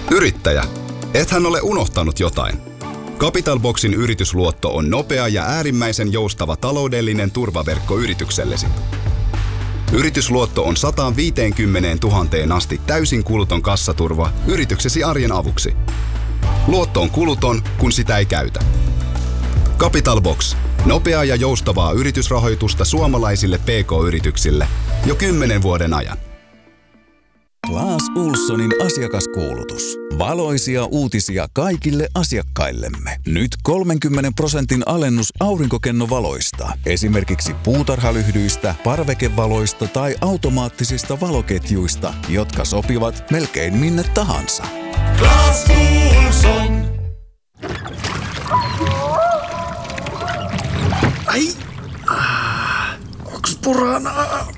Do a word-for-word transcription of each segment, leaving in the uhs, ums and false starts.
Yrittäjä, ethän ole unohtanut jotain. Capital Boxin yritysluotto on nopea ja äärimmäisen joustava taloudellinen turvaverkko yrityksellesi. Yritysluotto on sata viisikymmentätuhatta asti täysin kuluton kassaturva yrityksesi arjen avuksi. Luotto on kuluton, kun sitä ei käytä. Capital Box. Nopeaa ja joustavaa yritysrahoitusta suomalaisille P K-yrityksille jo kymmenen vuoden ajan. Clas Ohlsonin asiakaskuulutus. Valoisia uutisia kaikille asiakkaillemme. Nyt kolmenkymmenen prosentin alennus aurinkokennovaloista. Esimerkiksi puutarhalyhdyistä, parvekevaloista tai automaattisista valoketjuista, jotka sopivat melkein minne tahansa. Clas Ohlson. Ai, ah, onks Buranaa?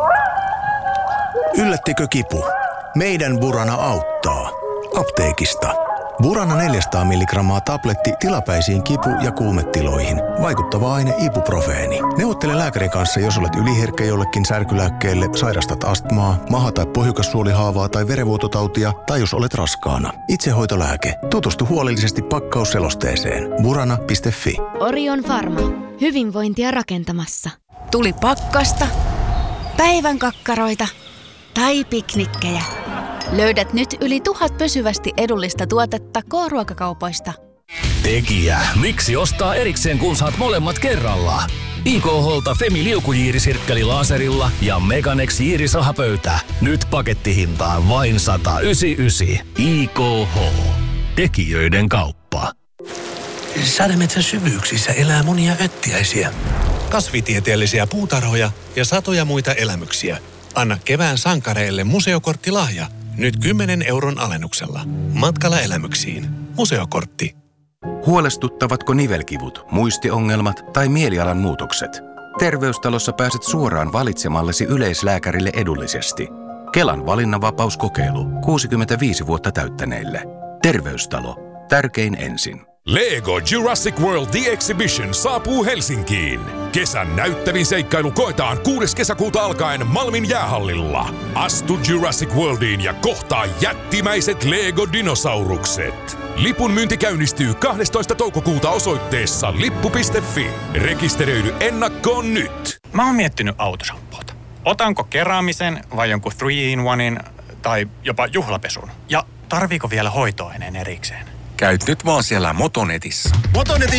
Yllättikö kipu? Meidän Burana auttaa. Apteekista. Burana neljäsataa milligrammaa tabletti tilapäisiin kipu- ja kuumetiloihin. Vaikuttava aine ibuprofeeni. Neuvottele lääkärin kanssa, jos olet yliherkkä jollekin särkylääkkeelle, sairastat astmaa, maha- tai pohjukassuolihaavaa tai verenvuototautia, tai jos olet raskaana. Itsehoitolääke. Tutustu huolellisesti pakkausselosteeseen. burana piste fi. Orion Pharma. Hyvinvointia rakentamassa. Tuli pakkasta, päivän kakkaroita tai piknikkejä. Löydät nyt yli tuhat pysyvästi edullista tuotetta K-ruokakaupoista. Tekijä, miksi ostaa erikseen, kun saat molemmat kerralla? I K H:lta Femi liukujiirisirkkeli laserilla ja Meganex jiirisahapöytä. Nyt pakettihintaan vain sata yhdeksänkymmentäyhdeksän. I K H. Tekijöiden kauppa. Sademetsän syvyyksissä elää monia öttiäisiä, kasvitieteellisiä puutarhoja ja satoja muita elämyksiä. Anna kevään sankareille museokorttilahja. Nyt kymmenen euron alennuksella. Matkalla elämyksiin. Museokortti. Huolestuttavatko nivelkivut, muistiongelmat tai mielialan muutokset? Terveystalossa pääset suoraan valitsemallesi yleislääkärille edullisesti. Kelan valinnanvapauskokeilu kuusikymmentäviisi vuotta täyttäneille. Terveystalo. Tärkein ensin. Lego Jurassic World The Exhibition saapuu Helsinkiin. Kesän näyttävin seikkailu koetaan kuudes kesäkuuta alkaen Malmin jäähallilla. Astu Jurassic Worldiin ja kohtaa jättimäiset Lego-dinosaurukset. Lipun myynti käynnistyy kahdestoista toukokuuta osoitteessa lippu piste fi. Rekisteröidy ennakkoon nyt. Mä oon miettinyt autoshampoota. Otanko keräämisen vai jonkun three in onein tai jopa juhlapesun? Ja tarviiko vielä hoitoaineen erikseen? Käyt nyt vaan siellä Motonetissä. Motonetin